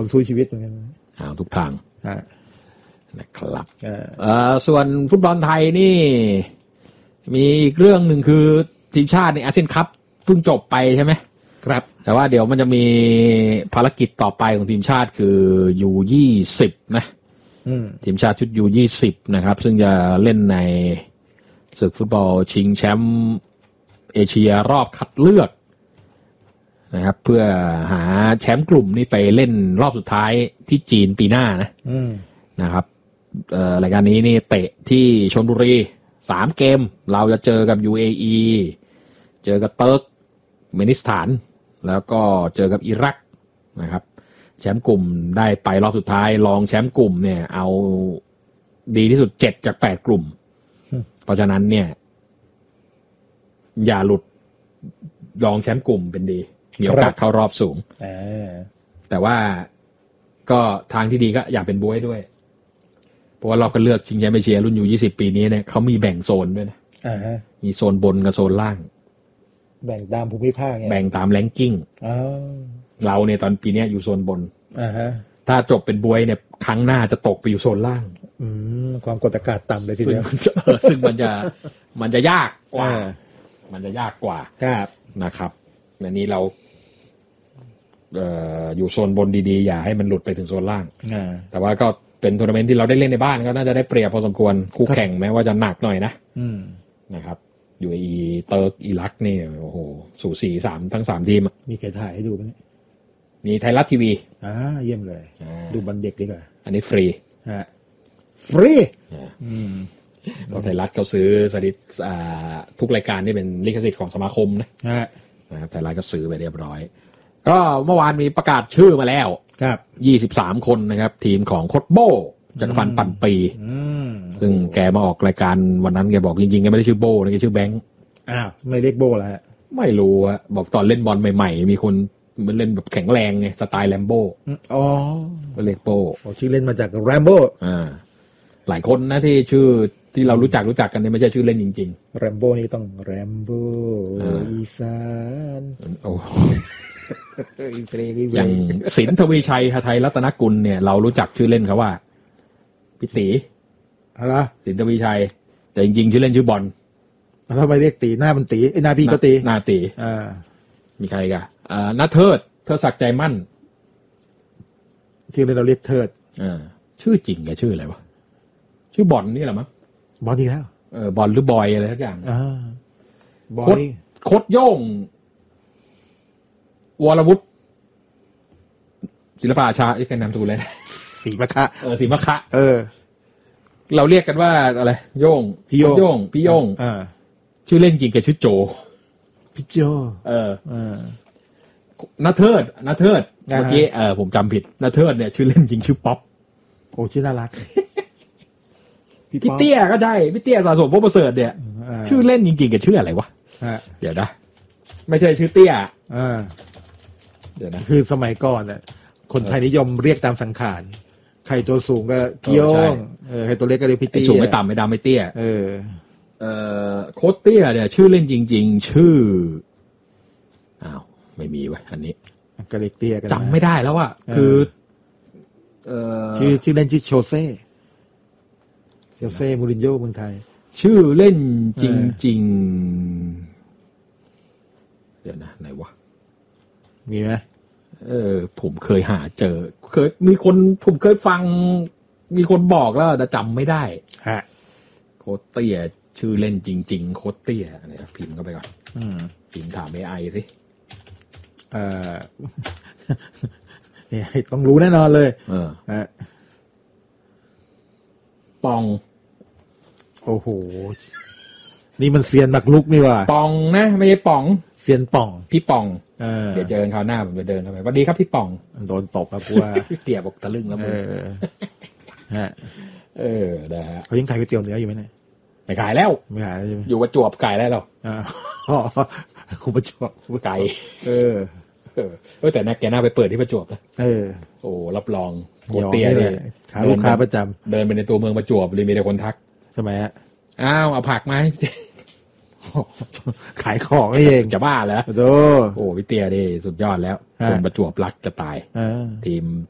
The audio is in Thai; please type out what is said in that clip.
คนสู้ชีวิตเหมือนกันทุกทางนะครับส่วนฟุตบอลไทยนี่มีอีกเรื่องหนึ่งคือทีมชาติในอาเซียนคัพเพิ่งจบไปใช่ไหมครับแต่ว่าเดี๋ยวมันจะมีภารกิจต่อไปของทีมชาติคือ U20 นะทีมชาติชุด U20 นะครับซึ่งจะเล่นในศึกฟุตบอลชิงแชมป์เอเชียรอบคัดเลือกนะครับเพื่อหาแชมป์กลุ่มนี้ไปเล่นรอบสุดท้ายที่จีนปีหน้านะครับรายการนี้นี่เตะที่ชลบุรี3เกมเราจะเจอกับ UAE เจอกับเติร์กเมนิสถานแล้วก็เจอกับอิรักนะครับแชมป์กลุ่มได้ไปรอบสุดท้ายรองแชมป์กลุ่มเนี่ยเอาดีที่สุด7จาก8กลุ่มเพราะฉะนั้นเนี่ยอย่าหลุดรองแชมป์กลุ่มเป็นดีมีโอกาสเข้ารอบสูงแต่ว่าก็ทางที่ดีก็อยากเป็นบ๊วยด้วยเพราะว่ารอบคัดเลือกชิงแชมป์เอเชียรุ่นU20ปีนี้เนี่ยเขามีแบ่งโซนด้วยนะมีโซนบนกับโซนล่างแบ่งตามภูมิภาคแบ่งตามแรงกิ้งเราเนี่ยตอนปีนี้อยู่โซนบนถ้าจบเป็นบ๊วยเนี่ยครั้งหน้าจะตกไปอยู่โซนล่างความกดอากาศต่ำเลยทีเดียวซึ่งมันจะยากกว่านะครับในนี้เราอยู่โซนบนดีๆอย่าให้มันหลุดไปถึงโซนล่างแต่ว่าก็เป็นทัวร์นาเมนต์ที่เราได้เล่นในบ้านก็น่าจะได้เปรียบพอสมควรคู่แข่งแม้ว่าจะหนักหน่อยนะครับUAE เติร์กอิรักนี่โอ้โหสูสี3ทั้ง3ทีมมีใครถ่ายให้ดูมั้ยมีไทยรัฐทีวีเยี่ยมเลยดูบอลเด็กดีกว่าอันนี้ฟรีฟรีเราไทยรัฐเขาซื้อสลิปทุกรายการที่เป็นลิขสิทธิ์ของสมาคมนะครับไทยรัฐก็ซื้อไปเรียบร้อยก็เมื่อวานมีประกาศชื่อมาแล้วครับ23คนนะครับทีมของโค้ชโบจักรพันธ์ปั่นปีซึ่งแกมาออกรายการวันนั้นแกบอกจริงๆแกไม่ได้ชื่อโบนะแกชื่อแบงค์ไม่เรียกโบแล้วฮะไม่รู้อะบอกตอนเล่นบอลใหม่ๆมีคนมันเล่นแบบแข็งแรงไงสไตล์แรมโบ้ก็เรียกโบชื่อเล่นมาจากแรมโบ้หลายคนนะที่ชื่อที่เรารู้จักกันเนี่ยไม่ใช่ชื่อเล่นจริงๆแรมโบ้นี่ต้องแรมโบ้อีสานอย่างสินทวีชัยหทัยรัตนกุลเนี่ยเรารู้จักชื่อเล่นเขาว่าพี่ตีอะไรสินทวีชัยแต่จริงๆชื่อเล่นชื่อบอลแล้วไปเรียกตีหน้ามันตีหน้าพี่ก็ตีหน้าตีมีใครกันณเทิดศักดิ์ใจมั่นที่เราเรียกเทิดชื่อจริงแกชื่ออะไรวะชื่อบอลนี่แหละมั้งบอลดีแล้วบอลหรือบอยอะไรสักอย่างบอยโคตรโย่งวรวุฒิศิลปอาชาไอ้กันนามสกุลอะไรศรีมะคะศรีมะคะเราเรียกกันว่าอะไรโย่งพี่โย่งชื่อเล่นจริงแกชื่อโจพี่โจณเทิดเมื่อกี้ผมจำผิดณเทิดเนี่ยชื่อเล่นจริงชื่อป๊อปโอ้ชื่อน่ารักพี่เตี้ยก็ใช่พี่เตี้ยสะสมพวกประเสริฐเนี่ยชื่อเล่นจริงๆแกชื่ออะไรวะเดี๋ยวนะไม่ใช่ชื่อเตี้ยเดี๋ยวนะคือสมัยก่อนน่ะคนไทยนิยมเรียกตามสังขารใครตัวสูงก็พี่โย่งใครตัวเล็กก็เรียกพี่เตี้ยสูงไม่ต่ำไม่ดำไม่เตี้ยโค้ชเตี้ยเนี่ยชื่อเล่นจริงๆชื่อไม่มีวะอันนี้ก็เรียกเตี้ยกันจำไม่ได้แล้วว่าคือชื่อเล่นชื่อโชเซ่มูรินโญ่เมืองไทยชื่อเล่นจริงๆเดี๋ยวนะไหนวะมีไหมผมเคยหาเจอผมเคยฟังมีคนบอกแล้วแต่จำไม่ได้โคตเตี้ยชื่อเล่นจริงๆโคตเตี้ยเนี่ยพิมพ์เข้าไปก่อนพิมพ์ถาม AI สิต้องรู้แน่นอนเลยปองโอ้โหนี่มันเซียนหมักลุกนี่ว่ะปองนะไม่ใช่ป๋องเซียนป่องพี่ปองเดี๋ยวเจอกันคราวหน้าผมจะเดินเข้าไปสวัสดีครับพี่ปองโดนตบครับว่าเตี๋ยบอกตะลึงแล้วมึงนะฮะเขายังขายก๋วยเตี๋ยวเนื้ออยู่ไหมเนี่ยไม่ขายแล้วไม่ขายใช่ไหมอยู่ประจวบขายได้หรอคุณประจวบไก่แต่แกน่าไปเปิดที่ประจวบนะโอ้รับรองโคตรเตี้ยเลยลูกค้าประจำเดินไปในตัวเมืองประจวบเลยมีแต่คนทักทำไมฮะเอาผักไหมขายของเองจะบ้าแล้วโอ้พี่เตี้ยดิสุดยอดแล้วคนประจวบรักจะตายทีม